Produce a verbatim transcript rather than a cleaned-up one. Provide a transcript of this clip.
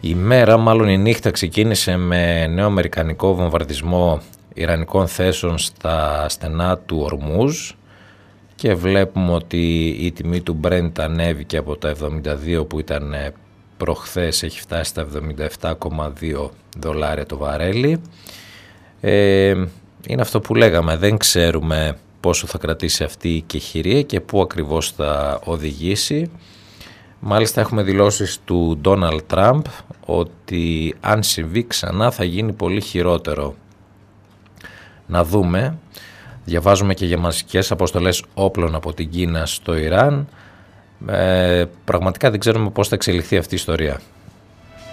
Η μέρα, μάλλον η νύχτα, ξεκίνησε με νέο αμερικανικό βομβαρδισμό ιρανικών θέσεων στα στενά του Ορμούζ και βλέπουμε ότι η τιμή του Brent ανέβηκε από τα εβδομήντα δύο που ήταν προχθές, έχει φτάσει στα εβδομήντα επτά κόμμα δύο δολάρια το βαρέλι. Ε, είναι αυτό που λέγαμε, δεν ξέρουμε πόσο θα κρατήσει αυτή η κεχηρία και πού ακριβώς θα οδηγήσει. Μάλιστα έχουμε δηλώσεις του Ντόναλντ Τραμπ ότι αν συμβεί ξανά θα γίνει πολύ χειρότερο. Να δούμε. Διαβάζουμε και για μαζικές αποστολές όπλων από την Κίνα στο Ιράν. Ε, πραγματικά δεν ξέρουμε πώς θα εξελιχθεί αυτή η ιστορία.